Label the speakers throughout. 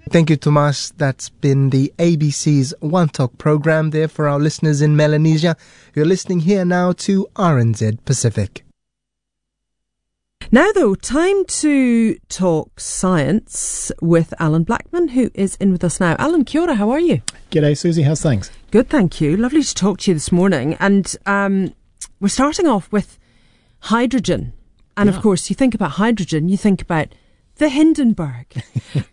Speaker 1: Thank you, Tomas. That's been the ABC's One Talk program there for our listeners in Melanesia. You're listening here now to RNZ Pacific.
Speaker 2: Now, though, time to talk science with Alan Blackman, who is in with us now. Alan, kia ora, how are you?
Speaker 3: G'day, Susie. How's things?
Speaker 2: Good, thank you. Lovely to talk to you this morning. And we're starting off with hydrogen. And, of course, you think about hydrogen, you think about the Hindenburg.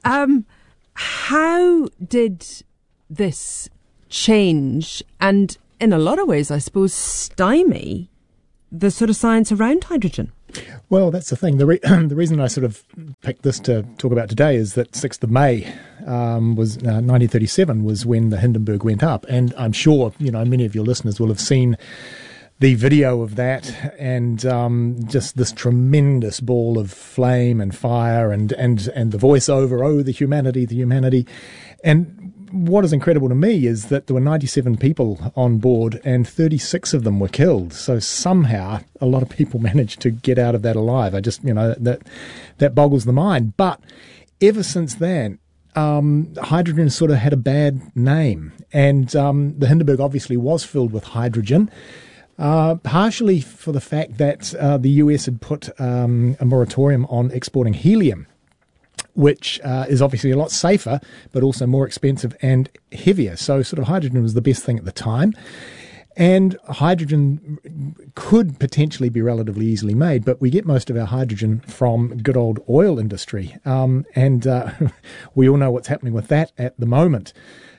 Speaker 2: How did this change and, in a lot of ways, I suppose, stymie the sort of science around hydrogen?
Speaker 3: Well, that's the thing. The reason I sort of picked this to talk about today is that 6th of May was 1937 was when the Hindenburg went up. And I'm sure, many of your listeners will have seen the video of that and just this tremendous ball of flame and fire and the voiceover, oh, the humanity. And what is incredible to me is that there were 97 people on board and 36 of them were killed. So somehow a lot of people managed to get out of that alive. I just, that boggles the mind. But ever since then, hydrogen sort of had a bad name. And the Hindenburg obviously was filled with hydrogen. Partially for the fact that the US had put a moratorium on exporting helium, which is obviously a lot safer, but also more expensive and heavier. So sort of hydrogen was the best thing at the time. And hydrogen could potentially be relatively easily made, but we get most of our hydrogen from good old oil industry. And we all know what's happening with that at the moment.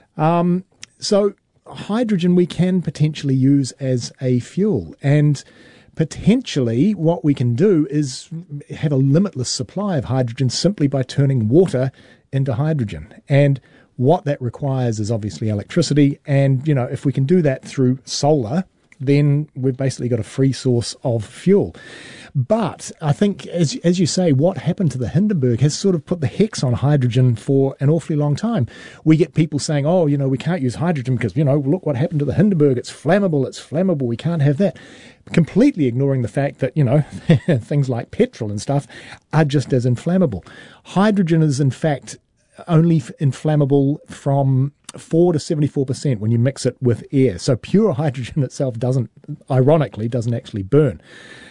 Speaker 3: So hydrogen we can potentially use as a fuel, and potentially what we can do is have a limitless supply of hydrogen simply by turning water into hydrogen. And what that requires is obviously electricity, and if we can do that through solar, then we've basically got a free source of fuel. But I think, as you say, what happened to the Hindenburg has sort of put the hex on hydrogen for an awfully long time. We get people saying, oh, we can't use hydrogen because, look what happened to the Hindenburg. It's flammable. We can't have that. Completely ignoring the fact that, things like petrol and stuff are just as inflammable. Hydrogen is, in fact, only inflammable from 4 to 74% when you mix it with air. So pure hydrogen itself doesn't actually burn.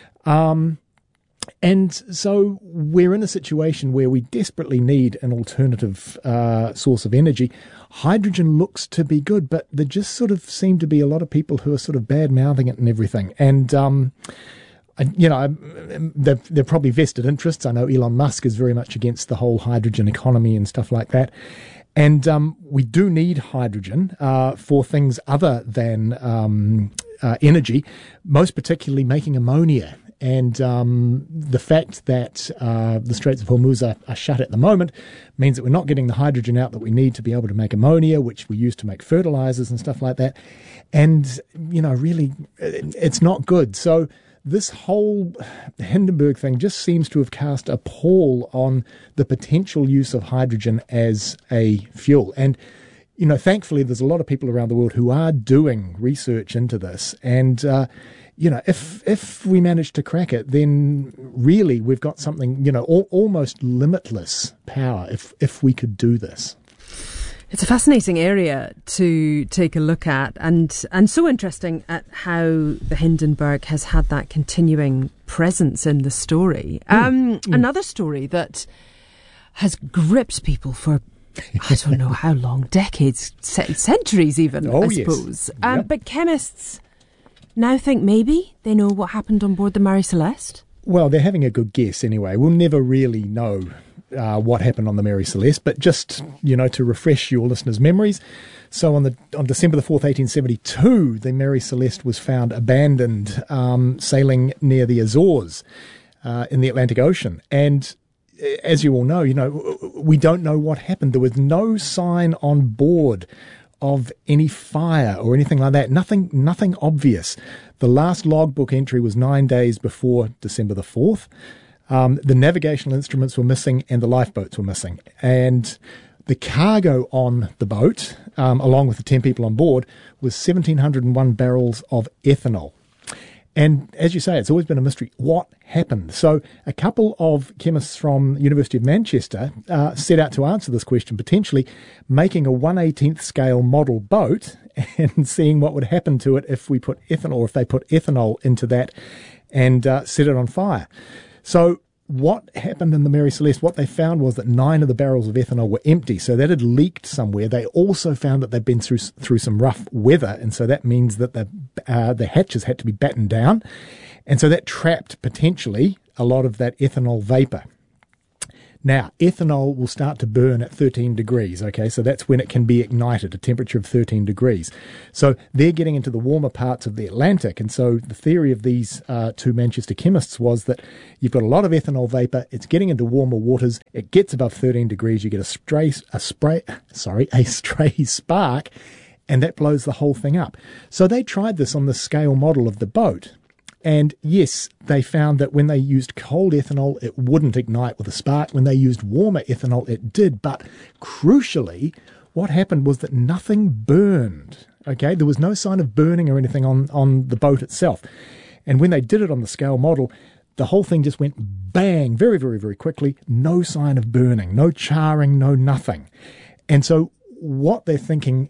Speaker 3: And so we're in a situation where we desperately need an alternative source of energy. Hydrogen looks to be good, but there just sort of seem to be a lot of people who are sort of bad-mouthing it and everything. And, they're probably vested interests. I know Elon Musk is very much against the whole hydrogen economy and stuff like that. And we do need hydrogen for things other than energy, most particularly making ammonia. And the fact that the Straits of Hormuz are shut at the moment means that we're not getting the hydrogen out that we need to be able to make ammonia, which we use to make fertilizers and stuff like that. And, really, it's not good. So this whole Hindenburg thing just seems to have cast a pall on the potential use of hydrogen as a fuel. And, thankfully, there's a lot of people around the world who are doing research into this. And, if we manage to crack it, then really we've got something, almost limitless power if we could do this.
Speaker 2: It's a fascinating area to take a look at, and so interesting at how the Hindenburg has had that continuing presence in the story. Another story that has gripped people for I don't know how long, decades, centuries even, I suppose.
Speaker 3: Yes.
Speaker 2: But chemists now think maybe they know what happened on board the Marie Celeste? Well,
Speaker 3: they're having a good guess anyway. We'll never really know what happened on the Mary Celeste, but just, to refresh your listeners' memories. So on December the 4th, 1872, the Mary Celeste was found abandoned, sailing near the Azores in the Atlantic Ocean. And as you all know, we don't know what happened. There was no sign on board of any fire or anything like that. Nothing obvious. The last logbook entry was 9 days before December the 4th. The navigational instruments were missing and the lifeboats were missing. And the cargo on the boat, along with the 10 people on board, was 1,701 barrels of ethanol. And as you say, it's always been a mystery. What happened? So a couple of chemists from the University of Manchester set out to answer this question, potentially making a 1/18th scale model boat and seeing what would happen to it if we put ethanol, or if they put ethanol into that and set it on fire. So what happened in the Mary Celeste, what they found was that 9 of the barrels of ethanol were empty. So that had leaked somewhere. They also found that they'd been through some rough weather. And so that means that the hatches had to be battened down. And so that trapped potentially a lot of that ethanol vapor. Now, ethanol will start to burn at 13 degrees, okay? So that's when it can be ignited, a temperature of 13 degrees. So they're getting into the warmer parts of the Atlantic. And so the theory of these two Manchester chemists was that you've got a lot of ethanol vapor, it's getting into warmer waters, it gets above 13 degrees, you get a stray spark, and that blows the whole thing up. So they tried this on the scale model of the boat. And yes, they found that when they used cold ethanol, it wouldn't ignite with a spark. When they used warmer ethanol, it did. But crucially, what happened was that nothing burned. Okay, there was no sign of burning or anything on the boat itself. And when they did it on the scale model, the whole thing just went bang, very, very, very quickly. No sign of burning, no charring, no nothing. And so what they're thinking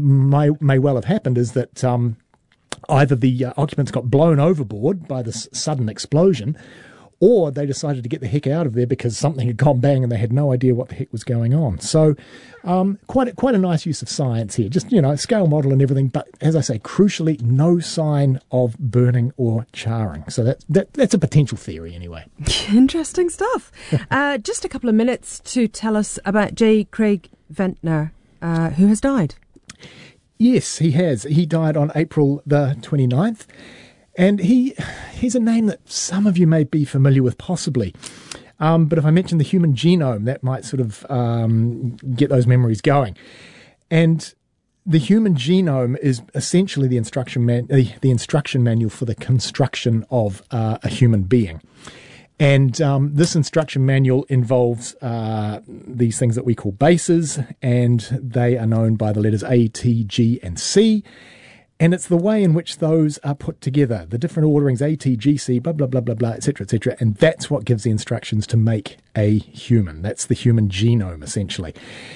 Speaker 3: may well have happened is that either the occupants got blown overboard by this sudden explosion, or they decided to get the heck out of there because something had gone bang and they had no idea what the heck was going on. So quite a nice use of science here. Just, scale model and everything, but as I say, crucially, no sign of burning or charring. So that's a potential theory anyway.
Speaker 2: Interesting stuff. Just a couple of minutes to tell us about J. Craig Venter, who has died.
Speaker 3: Yes, he has. He died on April the 29th. And he's a name that some of you may be familiar with, possibly. But if I mention the human genome, that might sort of get those memories going. And the human genome is essentially the instruction manual for the construction of a human being. And this instruction manual involves these things that we call bases, and they are known by the letters A, T, G, and C. And it's the way in which those are put together, the different orderings, A, T, G, C, blah, blah, blah, blah, blah, et cetera, and that's what gives the instructions to make a human. That's the human genome, essentially.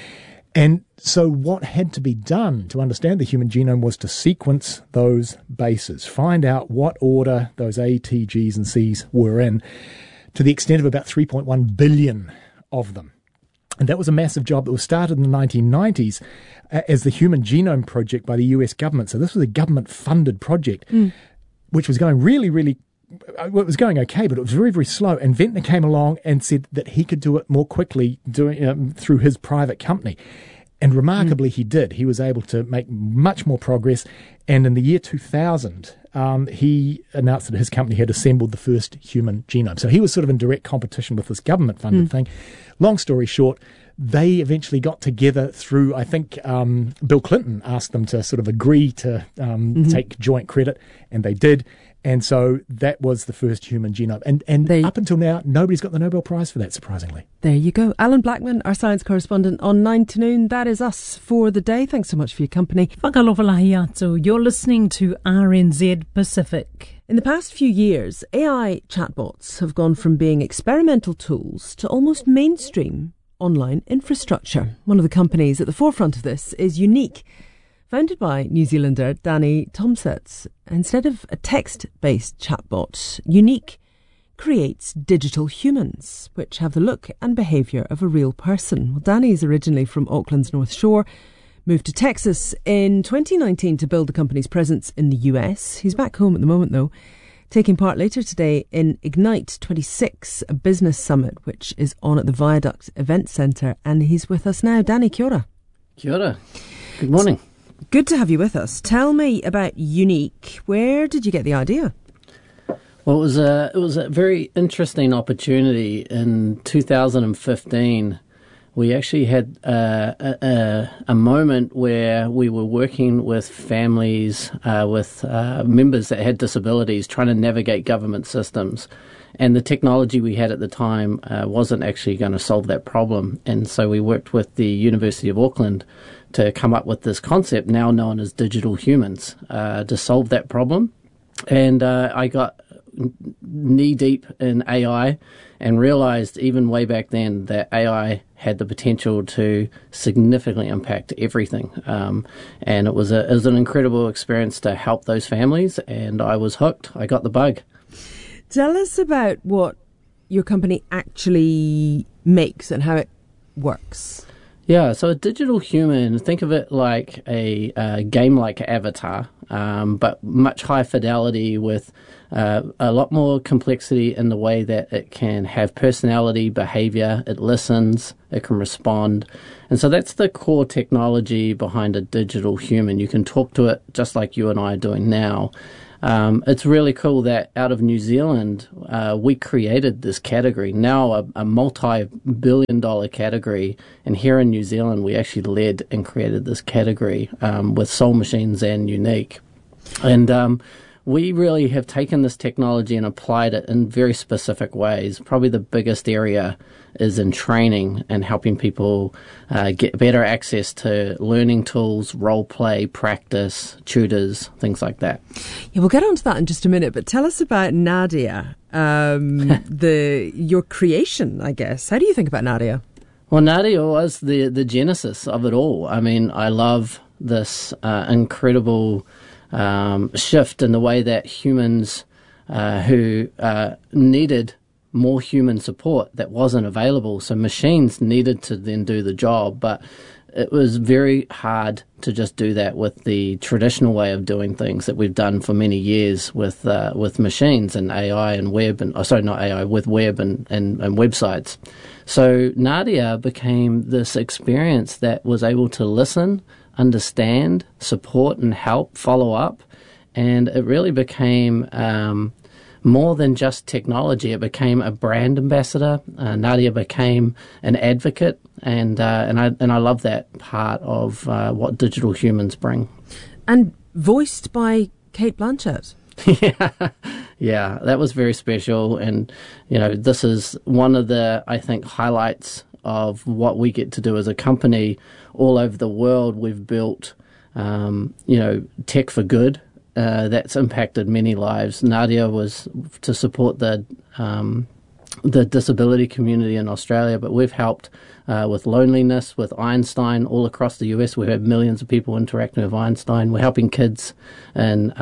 Speaker 3: And so what had to be done to understand the human genome was to sequence those bases, find out what order those A, T, Gs, and Cs were in, to the extent of about 3.1 billion of them. And that was a massive job that was started in the 1990s as the Human Genome Project by the US government. So this was a government-funded project, which was going really, really, well, it was going okay, but it was very, very slow. And Venter came along and said that he could do it more quickly through his private company. And remarkably, he did. He was able to make much more progress. And in the year 2000, he announced that his company had assembled the first human genome. So he was sort of in direct competition with this government-funded thing. Long story short, they eventually got together through, I think, Bill Clinton asked them to sort of agree to take joint credit, and they did. And so that was the first human genome. And up until now, nobody's got the Nobel Prize for that, surprisingly.
Speaker 2: There you go. Alan Blackman, our science correspondent on 9 to Noon. That is us for the day. Thanks so much for your company.
Speaker 4: Whakalofalahi atu. You're listening to RNZ Pacific.
Speaker 2: In the past few years, AI chatbots have gone from being experimental tools to almost mainstream online infrastructure. One of the companies at the forefront of this is Unique, founded by New Zealander Danny Tomsets. Instead of a text-based chatbot, Unique creates digital humans, which have the look and behaviour of a real person. Well, Danny's originally from Auckland's North Shore, moved to Texas in 2019 to build the company's presence in the US. He's back home at the moment, though, taking part later today in Ignite 26, a business summit, which is on at the Viaduct Event Centre. And he's with us now. Danny, kia ora.
Speaker 5: Kia ora. Good morning.
Speaker 2: Good to have you with us. Tell me about Unique. Where did you get the idea?
Speaker 5: Well, it was a very interesting opportunity. In 2015, we actually had a moment where we were working with families, with members that had disabilities, trying to navigate government systems. And the technology we had at the time wasn't actually going to solve that problem. And so we worked with the University of Auckland to come up with this concept, now known as digital humans, to solve that problem. And I got knee deep in AI and realized even way back then that AI had the potential to significantly impact everything. And it was an incredible experience to help those families, and I was hooked. I got the bug.
Speaker 2: Tell us about what your company actually makes and how it works.
Speaker 5: Yeah, so a digital human, think of it like a game-like avatar, but much higher fidelity with a lot more complexity in the way that it can have personality, behavior, it listens, it can respond. And so that's the core technology behind a digital human. You can talk to it just like you and I are doing now. It's really cool that out of New Zealand, we created this category, now a multi-billion-dollar category. And here in New Zealand, we actually led and created this category with Soul Machines and Unique. And we really have taken this technology and applied it in very specific ways. Probably the biggest area is in training and helping people get better access to learning tools, role play, practice, tutors, things like that.
Speaker 2: Yeah, we'll get onto that in just a minute, but tell us about Nadia, your creation, I guess. How do you think about Nadia?
Speaker 5: Well, Nadia was the genesis of it all. I mean, I love this incredible shift in the way that humans who needed more human support that wasn't available. So machines needed to then do the job, but it was very hard to just do that with the traditional way of doing things that we've done for many years with machines and AI and web with web and websites. So Nadia became this experience that was able to listen, understand, support and help, follow up, and it really became more than just technology. It became a brand ambassador. Nadia became an advocate, and I love that part of what digital humans bring.
Speaker 2: And voiced by Cate Blanchett.
Speaker 5: Yeah, that was very special, and this is one of the, I think, highlights of what we get to do as a company all over the world. We've built, tech for good. That's impacted many lives. Nadia was to support the disability community in Australia, but we've helped with loneliness, with Einstein all across the US. We have millions of people interacting with Einstein. We're helping kids in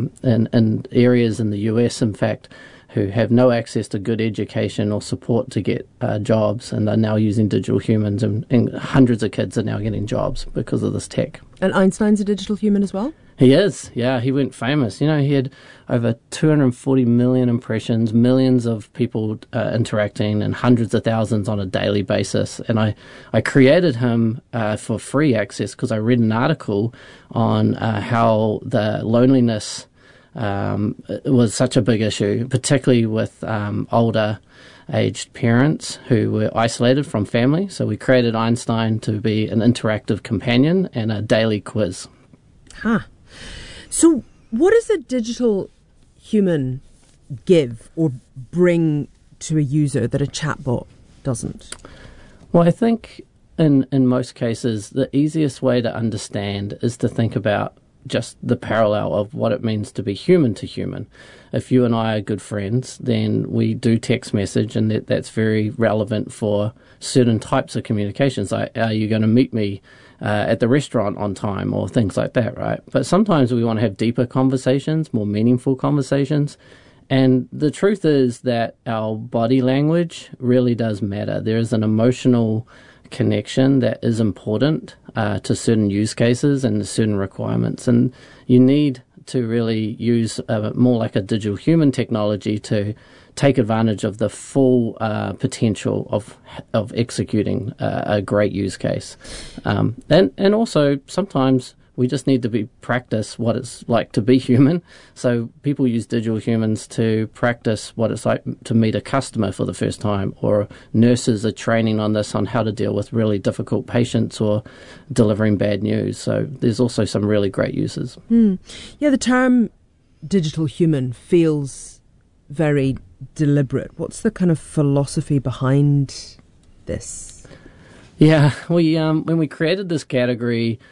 Speaker 5: areas in the US, in fact, who have no access to good education or support to get jobs, and are now using digital humans, and hundreds of kids are now getting jobs because of this tech.
Speaker 2: And Einstein's a digital human as well?
Speaker 5: He is, yeah. He went famous. He had over 240 million impressions, millions of people interacting, and hundreds of thousands on a daily basis. And I created him for free access because I read an article on how the loneliness was such a big issue, particularly with older aged parents who were isolated from family. So we created Einstein to be an interactive companion and a daily quiz.
Speaker 2: So what does a digital human give or bring to a user that a chatbot doesn't?
Speaker 5: Well, I think in most cases, the easiest way to understand is to think about just the parallel of what it means to be human to human. If you and I are good friends, then we do text message, and that's very relevant for certain types of communications. Like, are you going to meet me at the restaurant on time, or things like that, right? But sometimes we want to have deeper conversations, more meaningful conversations. And the truth is that our body language really does matter. There is an emotional connection that is important to certain use cases and certain requirements, and you need to really use more like a digital human technology to take advantage of the full potential of executing a great use case. And also sometimes we just need to practice what it's like to be human. So people use digital humans to practice what it's like to meet a customer for the first time, or nurses are training on this, on how to deal with really difficult patients or delivering bad news. So there's also some really great uses.
Speaker 2: Yeah, the term digital human feels very deliberate. What's the kind of philosophy behind this?
Speaker 5: Yeah, we when we created this category,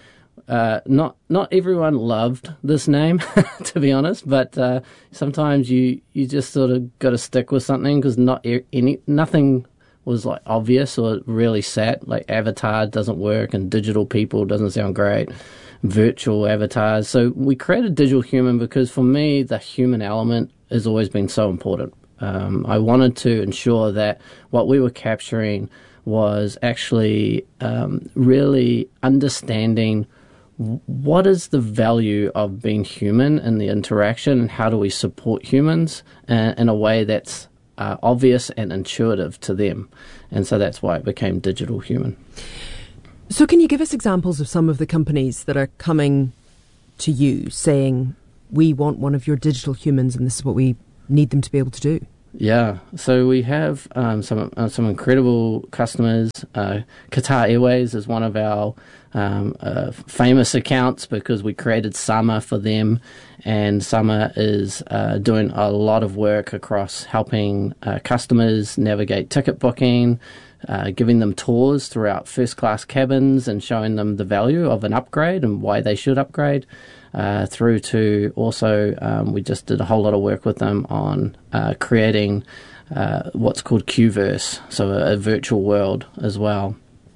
Speaker 5: not everyone loved this name, to be honest, but sometimes you just sort of got to stick with something because nothing was like obvious or really set. Like avatar doesn't work and digital people doesn't sound great, virtual avatars. So we created Digital Human because for me, the human element has always been so important. I wanted to ensure that what we were capturing was actually really understanding what is the value of being human in the interaction and how do we support humans in a way that's obvious and intuitive to them. And so that's why it became Digital Human.
Speaker 2: So can you give us examples of some of the companies that are coming to you saying, we want one of your digital humans and this is what we need them to be able to do?
Speaker 5: Yeah, so we have some incredible customers. Qatar Airways is one of our famous accounts because we created Summer for them, and Summer is doing a lot of work across helping customers navigate ticket booking, giving them tours throughout first-class cabins and showing them the value of an upgrade and why they should upgrade. Through to also, we just did a whole lot of work with them on creating what's called Qverse, so a virtual world as well.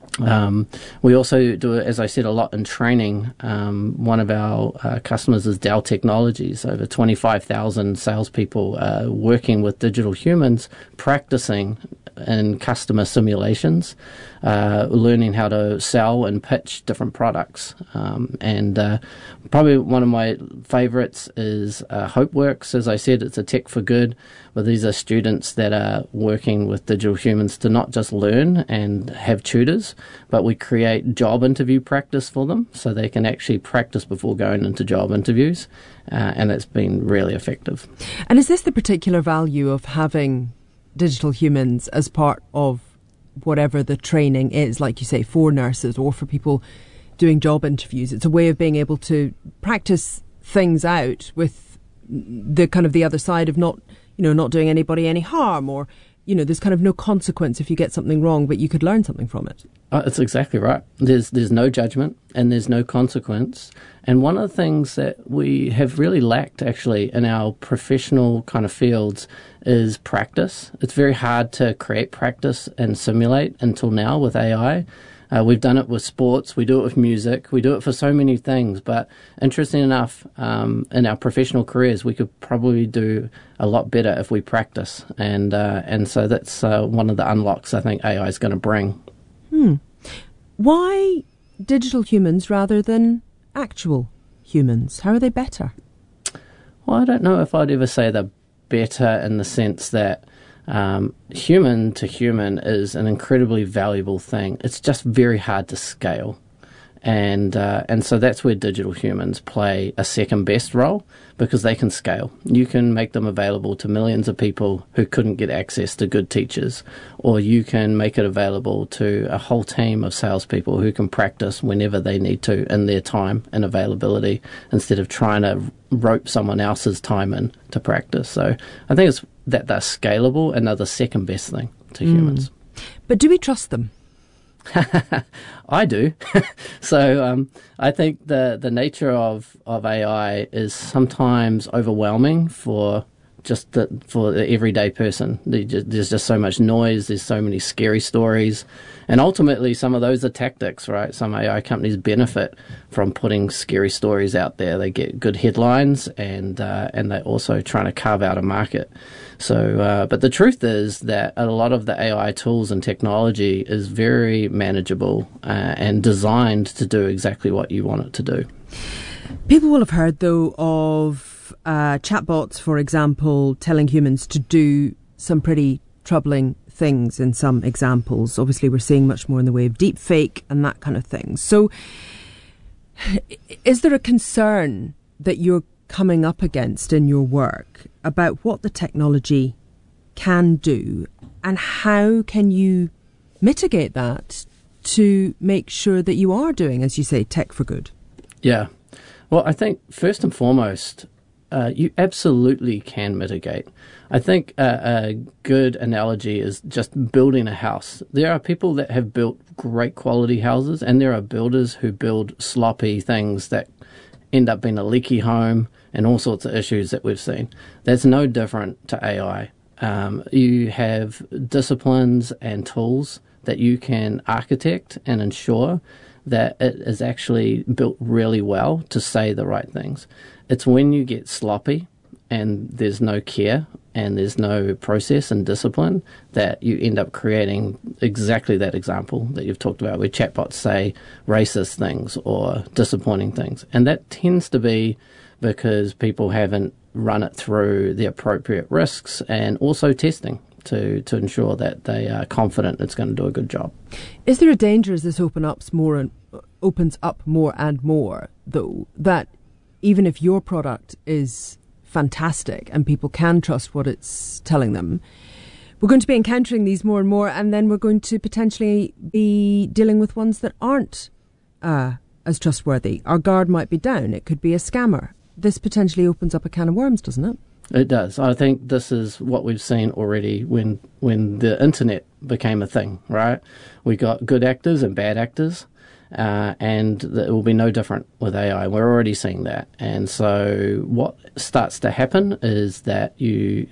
Speaker 5: We also do, as I said, a lot in training. One of our customers is Dell Technologies, over 25,000 salespeople working with digital humans, practicing in customer simulations, learning how to sell and pitch different products. And probably one of my favorites is HopeWorks. As I said, it's a tech for good, but these are students that are working with digital humans to not just learn and have tutors, but we create job interview practice for them so they can actually practice before going into job interviews. And it's been really effective.
Speaker 2: And is this the particular value of having digital humans as part of whatever the training is, like you say, for nurses or for people doing job interviews? It's a way of being able to practice things out with the kind of the other side of not doing anybody any harm, or there's kind of no consequence if you get something wrong, but you could learn something from it.
Speaker 5: That's exactly right. There's no judgment and there's no consequence. And one of the things that we have really lacked actually in our professional kind of fields is practice. It's very hard to create practice and simulate until now with AI. We've done it with sports, we do it with music, we do it for so many things. But interesting enough, in our professional careers, we could probably do a lot better if we practice. And so that's one of the unlocks I think AI is going to bring.
Speaker 2: Why digital humans rather than actual humans? How are they better?
Speaker 5: Well, I don't know if I'd ever say they're better in the sense that human to human is an incredibly valuable thing. It's just very hard to scale. And so that's where digital humans play a second best role, because they can scale. You can make them available to millions of people who couldn't get access to good teachers, or you can make it available to a whole team of salespeople who can practice whenever they need to in their time and availability, instead of trying to rope someone else's time in to practice. So I think it's that they're scalable and they're the second best thing to humans.
Speaker 2: But do we trust them?
Speaker 5: I do. So I think the nature of AI is sometimes overwhelming for the everyday person. There's just so much noise, there's so many scary stories, and ultimately some of those are tactics, right? Some AI companies benefit from putting scary stories out there. They get good headlines, and they're also trying to carve out a market. So, but the truth is that a lot of the AI tools and technology is very manageable and designed to do exactly what you want it to do.
Speaker 2: People will have heard, though, of chatbots, for example, telling humans to do some pretty troubling things in some examples. Obviously, we're seeing much more in the way of deep fake and that kind of thing. So is there a concern that you're coming up against in your work about what the technology can do, and how can you mitigate that to make sure that you are doing, as you say, tech for good?
Speaker 5: Yeah. Well, I think first and foremost, you absolutely can mitigate. I think a good analogy is just building a house. There are people that have built great quality houses, and there are builders who build sloppy things that end up being a leaky home and all sorts of issues that we've seen. That's no different to AI. You have disciplines and tools that you can architect and ensure that it is actually built really well to say the right things. It's when you get sloppy and there's no care and there's no process and discipline that you end up creating exactly that example that you've talked about, where chatbots say racist things or disappointing things. And that tends to be because people haven't run it through the appropriate risks and also testing to ensure that they are confident it's going to do a good job.
Speaker 2: Is there a danger as this opens up more and more, though, that even if your product is fantastic and people can trust what it's telling them, we're going to be encountering these more and more, and then we're going to potentially be dealing with ones that aren't as trustworthy? Our guard might be down. It could be a scammer. This potentially opens up a can of worms, doesn't it?
Speaker 5: It does. I think this is what we've seen already when the internet became a thing, right? We got good actors and bad actors, and it will be no different with AI. We're already seeing that. And so what starts to happen is that you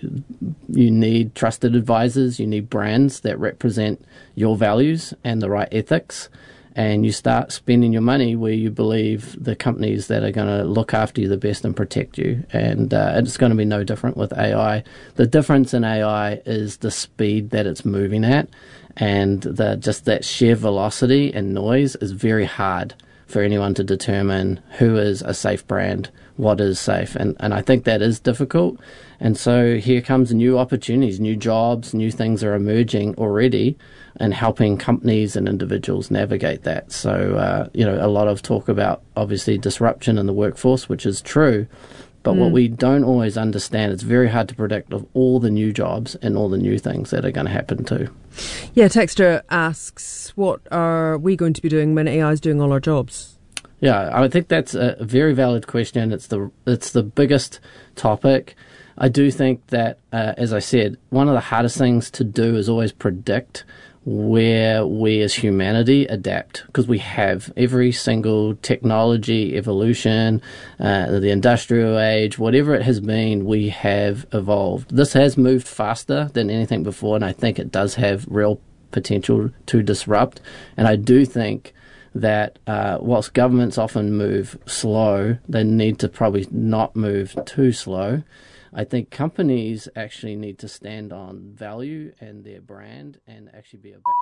Speaker 5: need trusted advisors, you need brands that represent your values and the right ethics, and you start spending your money where you believe the companies that are going to look after you the best and protect you. And it's going to be no different with AI. The difference in AI is the speed that it's moving at, and just that sheer velocity and noise is very hard for anyone to determine who is a safe brand, what is safe. And I think that is difficult. And so here comes new opportunities, new jobs, new things are emerging already and helping companies and individuals navigate that. So, a lot of talk about, obviously, disruption in the workforce, which is true. But what we don't always understand, it's very hard to predict of all the new jobs and all the new things that are going to happen too.
Speaker 2: Yeah, Texter asks, what are we going to be doing when AI is doing all our jobs?
Speaker 5: Yeah, I think that's a very valid question. It's the biggest topic. I do think that, as I said, one of the hardest things to do is always predict where we as humanity adapt, because we have every single technology, evolution, the industrial age, whatever it has been, we have evolved. This has moved faster than anything before, and I think it does have real potential to disrupt. And I do think that whilst governments often move slow, they need to probably not move too slow. I think companies actually need to stand on value and their brand and actually be about.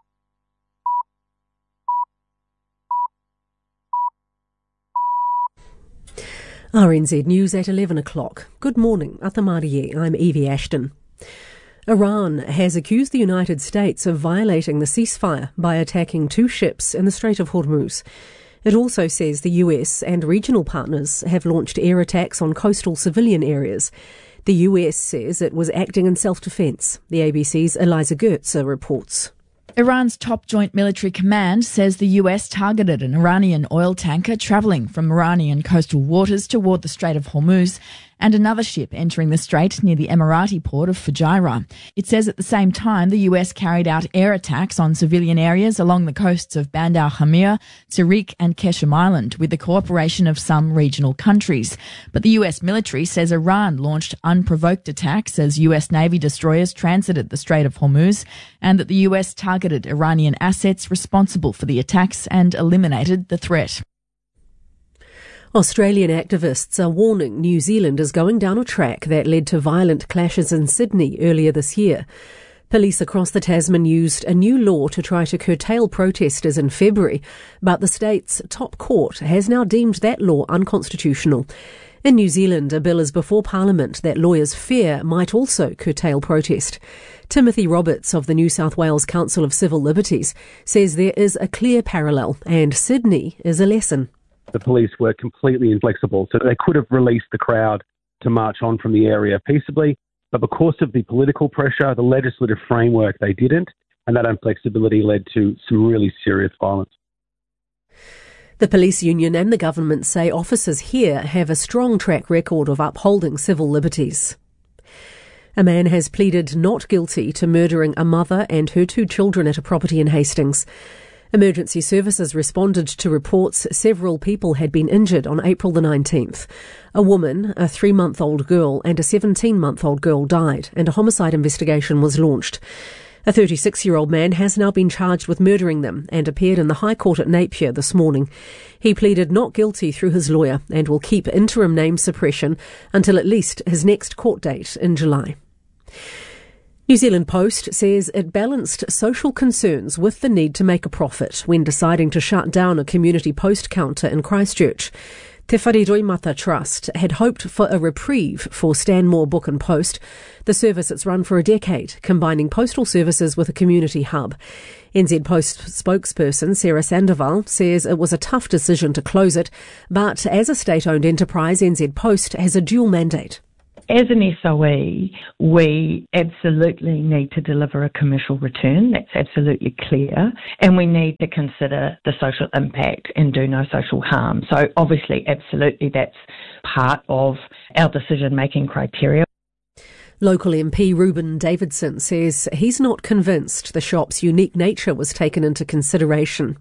Speaker 6: RNZ News at 11 o'clock. Good morning, Atamariye. I'm Evie Ashton. Iran has accused the United States of violating the ceasefire by attacking 2 ships in the Strait of Hormuz. It also says the US and regional partners have launched air attacks on coastal civilian areas. The US says it was acting in self-defense. The ABC's Eliza Gertzer reports.
Speaker 7: Iran's top joint military command says the US targeted an Iranian oil tanker travelling from Iranian coastal waters toward the Strait of Hormuz and another ship entering the strait near the Emirati port of Fujairah. It says at the same time the US carried out air attacks on civilian areas along the coasts of Band al-Hamir, Tariq and Keshem Island with the cooperation of some regional countries. But the US military says Iran launched unprovoked attacks as US Navy destroyers transited the Strait of Hormuz, and that the US targeted Iranian assets responsible for the attacks and eliminated the threat.
Speaker 6: Australian activists are warning New Zealand is going down a track that led to violent clashes in Sydney earlier this year. Police across the Tasman used a new law to try to curtail protesters in February, but the state's top court has now deemed that law unconstitutional. In New Zealand, a bill is before Parliament that lawyers fear might also curtail protest. Timothy Roberts of the New South Wales Council of Civil Liberties says there is a clear parallel and Sydney is a lesson.
Speaker 8: The police were completely inflexible, so they could have released the crowd to march on from the area peaceably, but because of the political pressure, the legislative framework, they didn't, and that inflexibility led to some really serious violence.
Speaker 6: The police union and the government say officers here have a strong track record of upholding civil liberties. A man has pleaded not guilty to murdering a mother and her 2 children at a property in Hastings. Emergency services responded to reports several people had been injured on April the 19th. A woman, a 3-month-old girl and a 17-month-old girl died, and a homicide investigation was launched. A 36-year-old man has now been charged with murdering them and appeared in the High Court at Napier this morning. He pleaded not guilty through his lawyer and will keep interim name suppression until at least his next court date in July. New Zealand Post says it balanced social concerns with the need to make a profit when deciding to shut down a community post counter in Christchurch. Te Whareroimata Trust had hoped for a reprieve for Stanmore Book and Post, the service it's run for a decade, combining postal services with a community hub. NZ Post spokesperson Sarah Sandoval says it was a tough decision to close it, but as a state-owned enterprise, NZ Post has a dual mandate.
Speaker 9: As an SOE, we absolutely need to deliver a commercial return. That's absolutely clear. And we need to consider the social impact and do no social harm. So obviously, absolutely, that's part of our decision-making criteria.
Speaker 6: Local MP Reuben Davidson says he's not convinced the shop's unique nature was taken into consideration.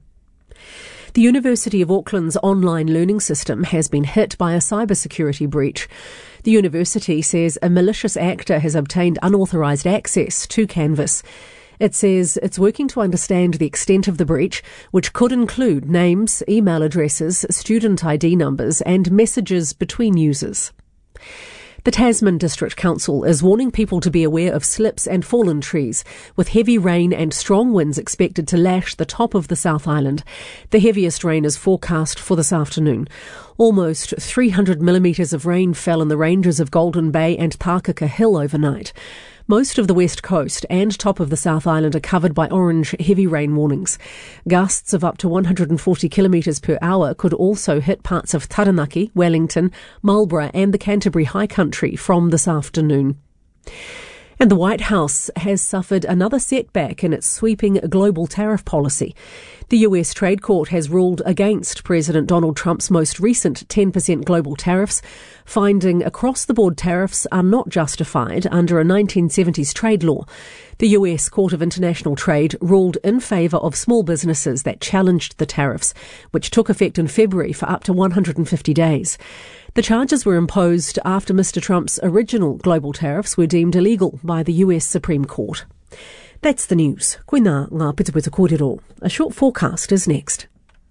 Speaker 6: The University of Auckland's online learning system has been hit by a cybersecurity breach. The university says a malicious actor has obtained unauthorised access to Canvas. It says it's working to understand the extent of the breach, which could include names, email addresses, student ID numbers and messages between users. The Tasman District Council is warning people to be aware of slips and fallen trees, with heavy rain and strong winds expected to lash the top of the South Island. The heaviest rain is forecast for this afternoon. Almost 300 millimetres of rain fell in the ranges of Golden Bay and Tākaka Hill overnight. Most of the west coast and top of the South Island are covered by orange heavy rain warnings. Gusts of up to 140 kilometres per hour could also hit parts of Taranaki, Wellington, Marlborough and the Canterbury High Country from this afternoon. And the White House has suffered another setback in its sweeping global tariff policy. The US Trade Court has ruled against President Donald Trump's most recent 10% global tariffs, finding across-the-board tariffs are not justified under a 1970s trade law. The US Court of International Trade ruled in favour of small businesses that challenged the tariffs, which took effect in February for up to 150 days. The charges were imposed after Mr. Trump's original global tariffs were deemed illegal by the US Supreme Court. That's the news. Koina ngā pitupitu kōrero. A short forecast is next.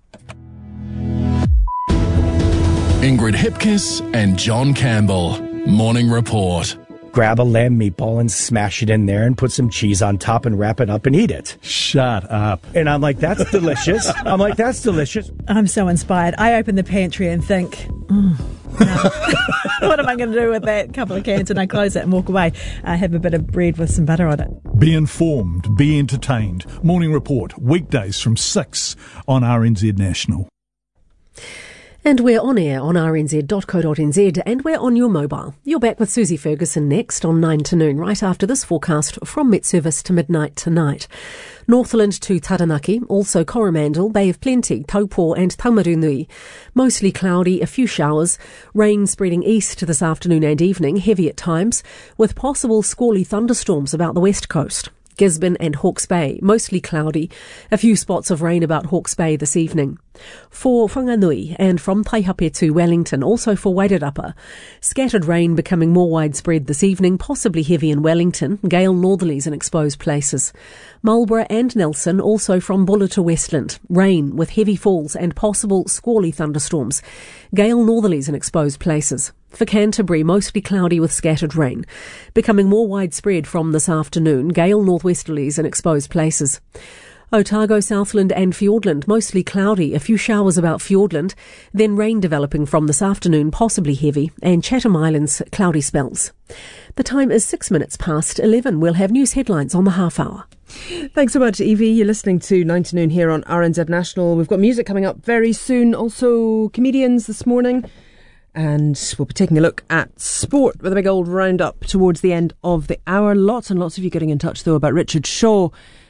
Speaker 10: Ingrid Hipkiss and John Campbell. Morning Report.
Speaker 11: Grab a lamb meatball and smash it in there and put some cheese on top and wrap it up and eat it.
Speaker 12: Shut up.
Speaker 11: And I'm like, that's delicious. I'm
Speaker 4: so inspired. I open the pantry and think, what am I going to do with that couple of cans? And I close it and walk away. I have a bit of bread with some butter on it.
Speaker 12: Be informed, be entertained. Morning Report, weekdays from 6 on RNZ National.
Speaker 6: And we're on air on rnz.co.nz and we're on your mobile. You're back with Susie Ferguson next on 9 to noon, right after this forecast from Met Service to midnight tonight. Northland to Taranaki, also Coromandel, Bay of Plenty, Taupo and Taumarunui. Mostly cloudy, a few showers. Rain spreading east this afternoon and evening, heavy at times, with possible squally thunderstorms about the west coast. Gisborne and Hawke's Bay, mostly cloudy. A few spots of rain about Hawke's Bay this evening. For Whanganui and from Taihape to Wellington, also for Wairarapa. Scattered rain becoming more widespread this evening, possibly heavy in Wellington, gale northerlies in exposed places. Marlborough and Nelson, also from Buller to Westland. Rain with heavy falls and possible squally thunderstorms. Gale northerlies in exposed places. For Canterbury, mostly cloudy with scattered rain. Becoming more widespread from this afternoon, gale northwesterlies in exposed places. Otago, Southland and Fiordland, mostly cloudy, a few showers about Fiordland, then rain developing from this afternoon, possibly heavy, and Chatham Islands, cloudy spells. The time is 6 minutes past 11. We'll have news headlines on the half hour.
Speaker 2: Thanks so much, Evie. You're listening to 9 to noon here on RNZ National. We've got music coming up very soon, also comedians this morning. And we'll be taking a look at sport with a big old roundup towards the end of the hour. Lots and lots of you getting in touch, though, about Richard Shaw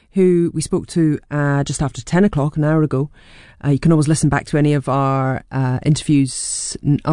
Speaker 2: who we spoke to just after 10 o'clock, an hour ago. You can always listen back to any of our interviews,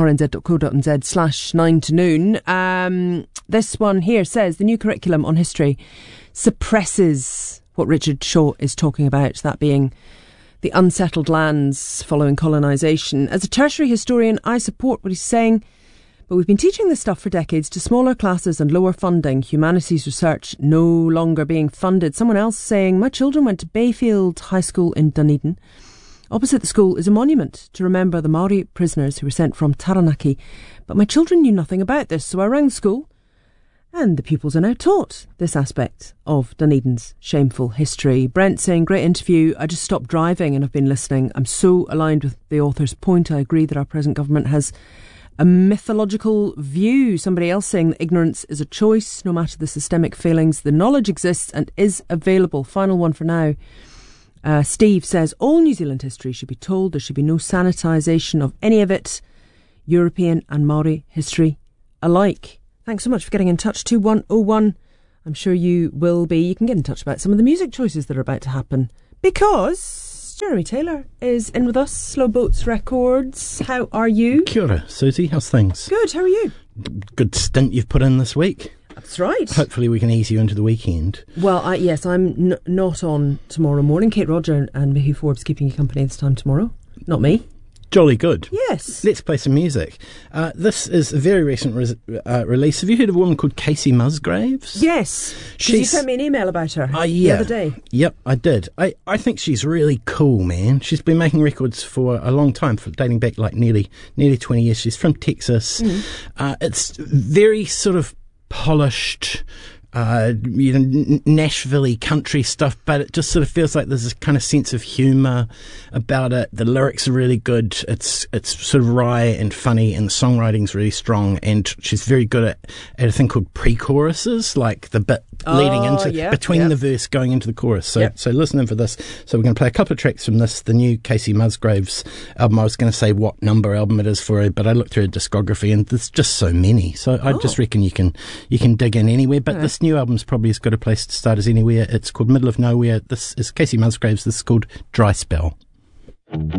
Speaker 2: rnz.co.nz/9 to noon. This one here says the new curriculum on history suppresses what Richard Shaw is talking about, that being the unsettled lands following colonisation. As a tertiary historian, I support what he's saying, but we've been teaching this stuff for decades to smaller classes and lower funding, humanities research no longer being funded. Someone else saying, my children went to Bayfield High School in Dunedin. Opposite the school is a monument to remember the Maori prisoners who were sent from Taranaki. But my children knew nothing about this, so I rang the school, and the pupils are now taught this aspect of Dunedin's shameful history. Brent saying, great interview. I just stopped driving and have been listening. I'm so aligned with the author's point. I agree that our present government has a mythological view. Somebody else saying that ignorance is a choice. No matter the systemic failings, the knowledge exists and is available. Final one for now. Steve says, all New Zealand history should be told. There should be no sanitisation of any of it. European and Maori history alike. Thanks so much for getting in touch. 2101. I'm sure you will be. You can get in touch about some of the music choices that are about to happen, because Jeremy Taylor is in with us. Slow Boats Records. How are you?
Speaker 13: Kia ora, Susie. How's things?
Speaker 2: Good. How are you?
Speaker 13: Good stint you've put in this week.
Speaker 2: That's right.
Speaker 13: Hopefully we can ease you into the weekend.
Speaker 2: Well, yes, I'm not on tomorrow morning. Kate Roger and Mickey Forbes keeping you company this time tomorrow. Not me.
Speaker 13: Jolly good.
Speaker 2: Yes.
Speaker 13: Let's play some music. This is a very recent release. Have you heard of a woman called Casey Musgraves?
Speaker 2: Yes. You sent me an email about her the other day.
Speaker 13: Yep, I did. I think she's really cool, man. She's been making records for a long time, dating back like nearly 20 years. She's from Texas. It's very sort of polished, Nashville-y country stuff, but it just sort of feels like there's this kind of sense of humour about it. The lyrics are really good. It's sort of wry and funny, and the songwriting's really strong. And she's very good at a thing called pre-choruses, like the bit leading into between the verse going into the chorus. So listen in for this. So we're going to play a couple of tracks from this, the new Casey Musgraves album. I was going to say what number album it is for her, but I looked through her discography and there's just so many. So I just reckon you can dig in anywhere. But this new album's probably as good a place to start as anywhere. It's called Middle of Nowhere. This is Casey Musgraves. This is called Dry Spell.